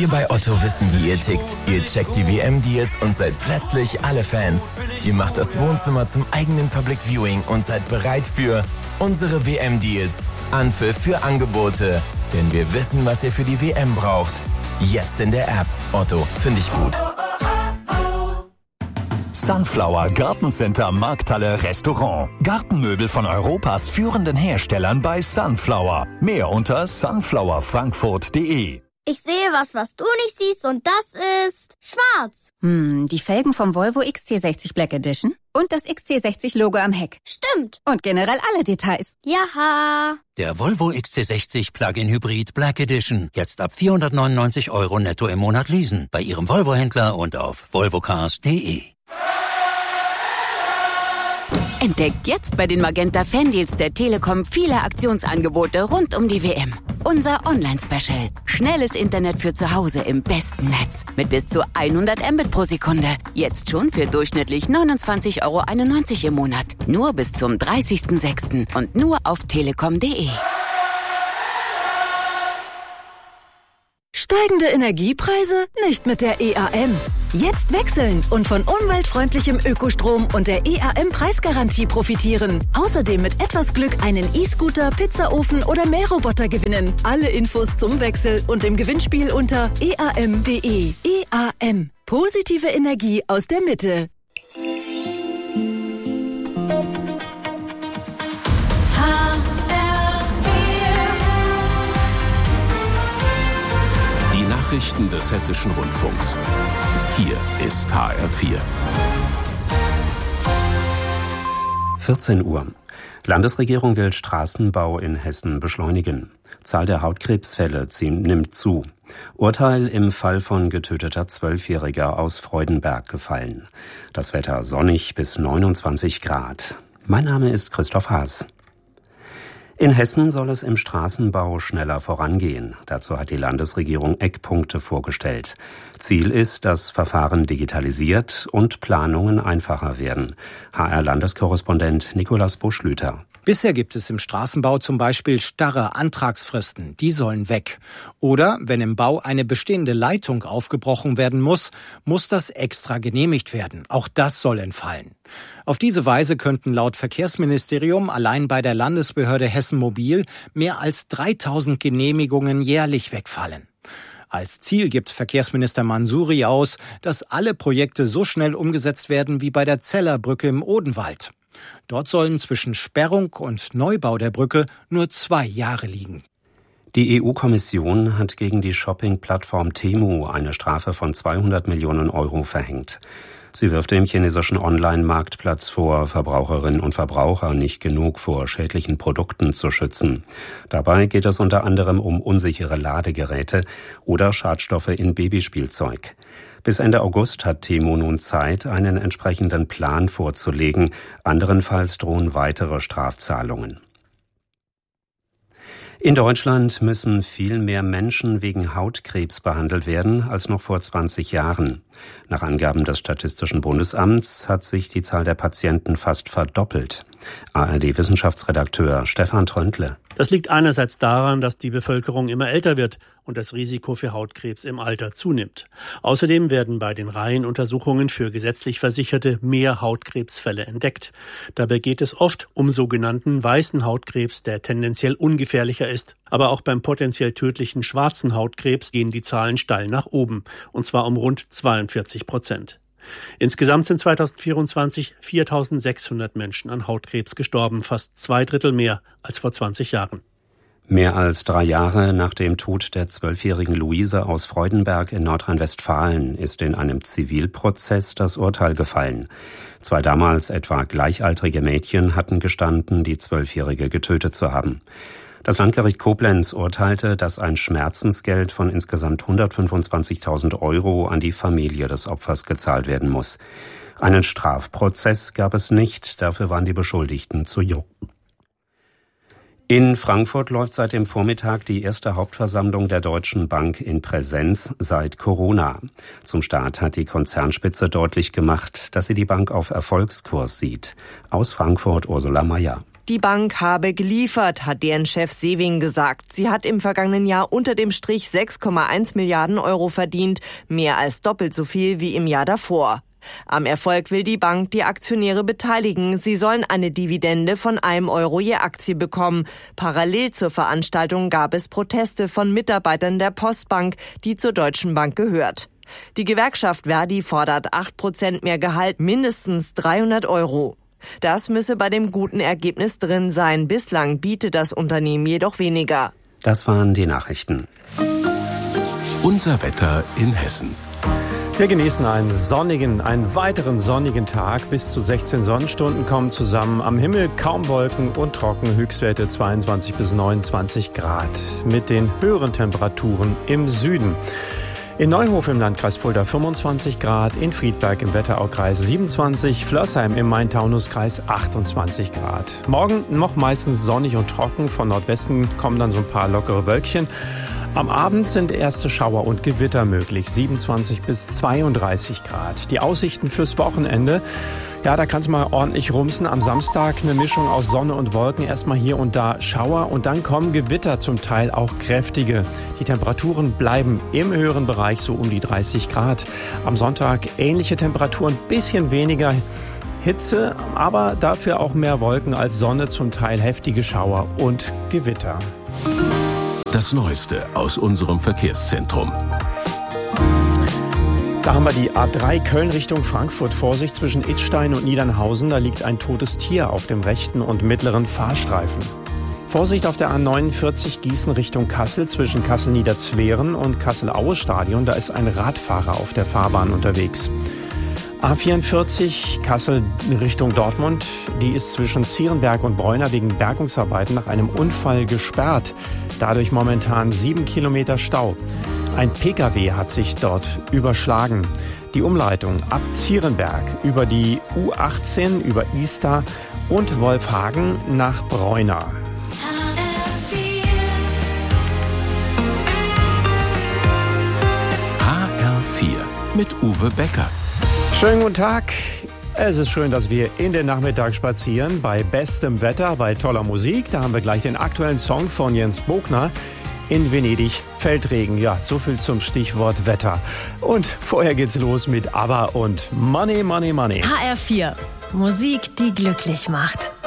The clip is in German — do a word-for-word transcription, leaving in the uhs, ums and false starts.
Wir bei Otto wissen, wie ihr tickt. Ihr checkt die W M-Deals und seid plötzlich alle Fans. Ihr macht das Wohnzimmer zum eigenen Public Viewing und seid bereit für unsere W M-Deals. Anpfiff für Angebote. Denn wir wissen, was ihr für die W M braucht. Jetzt in der App. Otto, finde ich gut. Sunflower Gartencenter Markthalle Restaurant. Gartenmöbel von Europas führenden Herstellern bei Sunflower. Mehr unter sunflower frankfurt punkt de. Ich sehe was, was du nicht siehst, und das ist schwarz. Hm, die Felgen vom Volvo X C sechzig Black Edition und das X C sechzig Logo am Heck. Stimmt. Und generell alle Details. Jaha. Der Volvo X C sechzig Plug-in Hybrid Black Edition. Jetzt ab vierhundertneunundneunzig Euro netto im Monat leasen. Bei Ihrem Volvo-Händler und auf volvocars punkt de. Entdeckt jetzt bei den Magenta Fandeals der Telekom viele Aktionsangebote rund um die W M. Unser Online-Special. Schnelles Internet für zu Hause im besten Netz. Mit bis zu hundert Mbit pro Sekunde. Jetzt schon für durchschnittlich neunundzwanzig Euro einundneunzig im Monat. Nur bis zum dreißigsten sechsten und nur auf telekom punkt de. Steigende Energiepreise? Nicht mit der E A M. Jetzt wechseln und von umweltfreundlichem Ökostrom und der E A M-Preisgarantie profitieren. Außerdem mit etwas Glück einen E-Scooter, Pizzaofen oder Mähroboter gewinnen. Alle Infos zum Wechsel und im Gewinnspiel unter e a m punkt de. E A M. Positive Energie aus der Mitte. Nachrichten des Hessischen Rundfunks. Hier ist H R vier. vierzehn Uhr. Landesregierung will Straßenbau in Hessen beschleunigen. Zahl der Hautkrebsfälle nimmt zu. Urteil im Fall von getöteter Zwölfjähriger aus Freudenberg gefallen. Das Wetter sonnig bis neunundzwanzig Grad. Mein Name ist Christoph Haas. In Hessen soll es im Straßenbau schneller vorangehen. Dazu hat die Landesregierung Eckpunkte vorgestellt. Ziel ist, dass Verfahren digitalisiert und Planungen einfacher werden. H R-Landeskorrespondent Nikolaus Buschlüter. Bisher gibt es im Straßenbau zum Beispiel starre Antragsfristen, die sollen weg. Oder wenn im Bau eine bestehende Leitung aufgebrochen werden muss, muss das extra genehmigt werden. Auch das soll entfallen. Auf diese Weise könnten laut Verkehrsministerium allein bei der Landesbehörde Hessen Mobil mehr als dreitausend Genehmigungen jährlich wegfallen. Als Ziel gibt Verkehrsminister Mansouri aus, dass alle Projekte so schnell umgesetzt werden wie bei der Zellerbrücke im Odenwald. Dort sollen zwischen Sperrung und Neubau der Brücke nur zwei Jahre liegen. Die E U-Kommission hat gegen die Shopping-Plattform Temu eine Strafe von zweihundert Millionen Euro verhängt. Sie wirft dem chinesischen Online-Marktplatz vor, Verbraucherinnen und Verbraucher nicht genug vor schädlichen Produkten zu schützen. Dabei geht es unter anderem um unsichere Ladegeräte oder Schadstoffe in Babyspielzeug. Bis Ende August hat Temu nun Zeit, einen entsprechenden Plan vorzulegen. Anderenfalls drohen weitere Strafzahlungen. In Deutschland müssen viel mehr Menschen wegen Hautkrebs behandelt werden als noch vor zwanzig Jahren. Nach Angaben des Statistischen Bundesamts hat sich die Zahl der Patienten fast verdoppelt. A R D-Wissenschaftsredakteur Stefan Tröndle. Das liegt einerseits daran, dass die Bevölkerung immer älter wird und das Risiko für Hautkrebs im Alter zunimmt. Außerdem werden bei den Reihenuntersuchungen für gesetzlich Versicherte mehr Hautkrebsfälle entdeckt. Dabei geht es oft um sogenannten weißen Hautkrebs, der tendenziell ungefährlicher ist. Aber auch beim potenziell tödlichen schwarzen Hautkrebs gehen die Zahlen steil nach oben, und zwar um rund zweiundvierzig Prozent. Insgesamt sind zweitausendvierundzwanzig viertausendsechshundert Menschen an Hautkrebs gestorben, fast zwei Drittel mehr als vor zwanzig Jahren. Mehr als drei Jahre nach dem Tod der zwölfjährigen Luise aus Freudenberg in Nordrhein-Westfalen ist in einem Zivilprozess das Urteil gefallen. Zwei damals etwa gleichaltrige Mädchen hatten gestanden, die Zwölfjährige getötet zu haben. Das Landgericht Koblenz urteilte, dass ein Schmerzensgeld von insgesamt hundertfünfundzwanzigtausend Euro an die Familie des Opfers gezahlt werden muss. Einen Strafprozess gab es nicht, dafür waren die Beschuldigten zu jung. In Frankfurt läuft seit dem Vormittag die erste Hauptversammlung der Deutschen Bank in Präsenz seit Corona. Zum Start hat die Konzernspitze deutlich gemacht, dass sie die Bank auf Erfolgskurs sieht. Aus Frankfurt Ursula Mayer. Die Bank habe geliefert, hat deren Chef Sewing gesagt. Sie hat im vergangenen Jahr unter dem Strich sechs Komma eins Milliarden Euro verdient, mehr als doppelt so viel wie im Jahr davor. Am Erfolg will die Bank die Aktionäre beteiligen. Sie sollen eine Dividende von einem Euro je Aktie bekommen. Parallel zur Veranstaltung gab es Proteste von Mitarbeitern der Postbank, die zur Deutschen Bank gehört. Die Gewerkschaft Verdi fordert acht Prozent mehr Gehalt, mindestens dreihundert Euro. Das müsse bei dem guten Ergebnis drin sein. Bislang bietet das Unternehmen jedoch weniger. Das waren die Nachrichten. Unser Wetter in Hessen. Wir genießen einen sonnigen, einen weiteren sonnigen Tag. Bis zu sechzehn Sonnenstunden kommen zusammen. Am Himmel kaum Wolken und trocken. Höchstwerte zweiundzwanzig bis neunundzwanzig Grad. Mit den höheren Temperaturen im Süden. In Neuhof im Landkreis Fulda fünfundzwanzig Grad, in Friedberg im Wetteraukreis siebenundzwanzig, Flörsheim im Main-Taunus-Kreis achtundzwanzig Grad. Morgen noch meistens sonnig und trocken, von Nordwesten kommen dann so ein paar lockere Wölkchen. Am Abend sind erste Schauer und Gewitter möglich, siebenundzwanzig bis zweiunddreißig Grad. Die Aussichten fürs Wochenende, ja, da kann es mal ordentlich rumsen. Am Samstag eine Mischung aus Sonne und Wolken, erstmal hier und da Schauer und dann kommen Gewitter, zum Teil auch kräftige. Die Temperaturen bleiben im höheren Bereich so um die dreißig Grad. Am Sonntag ähnliche Temperaturen, bisschen weniger Hitze, aber dafür auch mehr Wolken als Sonne, zum Teil heftige Schauer und Gewitter. Das Neueste aus unserem Verkehrszentrum. Da haben wir die A drei Köln Richtung Frankfurt. Vorsicht zwischen Idstein und Niedernhausen. Da liegt ein totes Tier auf dem rechten und mittleren Fahrstreifen. Vorsicht auf der A neunundvierzig Gießen Richtung Kassel zwischen Kassel-Niederzweren und Kassel-Aue-Stadion. Da ist ein Radfahrer auf der Fahrbahn unterwegs. A vierundvierzig Kassel Richtung Dortmund. Die ist zwischen Zierenberg und Bräuner wegen Bergungsarbeiten nach einem Unfall gesperrt. Dadurch momentan sieben Kilometer Stau. Ein Pkw hat sich dort überschlagen. Die Umleitung ab Zierenberg über die U achtzehn, über Istar und Wolfhagen nach Bräuner. H R vier mit Uwe Becker. Schönen guten Tag. Es ist schön, dass wir in den Nachmittag spazieren, bei bestem Wetter, bei toller Musik. Da haben wir gleich den aktuellen Song von Jens Bogner. In Venedig Feldregen. Ja, so viel zum Stichwort Wetter. Und vorher geht's los mit ABBA und Money, Money, Money. H R vier. Musik, die glücklich macht.